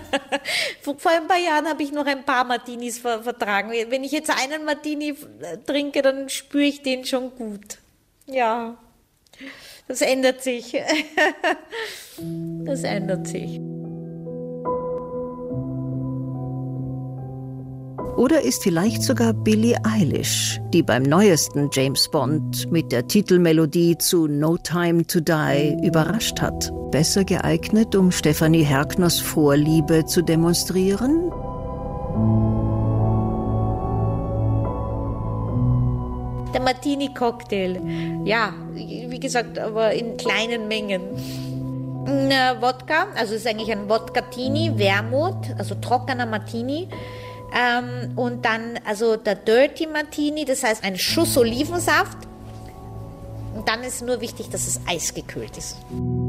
Vor ein paar Jahren habe ich noch ein paar Martinis vertragen. Wenn ich jetzt einen Martini trinke, dann spüre ich den schon gut. Ja, das ändert sich. Das ändert sich. Oder ist vielleicht sogar Billie Eilish, die beim neuesten James Bond mit der Titelmelodie zu No Time to Die überrascht hat, besser geeignet, um Stefanie Herkners Vorliebe zu demonstrieren? Der Martini-Cocktail, ja, wie gesagt, aber in kleinen Mengen. Wodka, also es ist eigentlich ein Wodka-Tini, Wermut, also trockener Martini. Und dann also der Dirty Martini, das heißt ein Schuss Olivensaft. Und dann ist nur wichtig, dass es eisgekühlt ist.